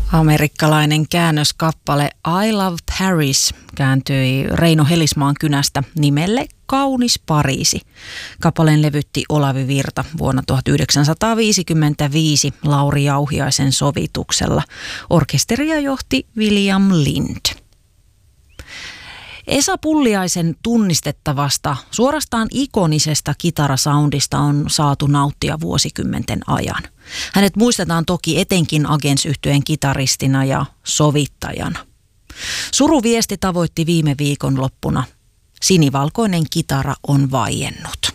Amerikkalainen käännöskappale I Love Paris kääntyi Reino Helismaan kynästä nimelle Kaunis Pariisi. Kappaleen levytti Olavi Virta vuonna 1955 Lauri Jauhiaisen sovituksella. Orkesteria johti William Lind. Esa Pulliaisen tunnistettavasta, suorastaan ikonisesta kitarasoundista on saatu nauttia vuosikymmenten ajan. Hänet muistetaan toki etenkin Agents-yhtyeen kitaristina ja sovittajana. Suruviesti tavoitti viime viikonloppuna. Sinivalkoinen kitara on vaiennut.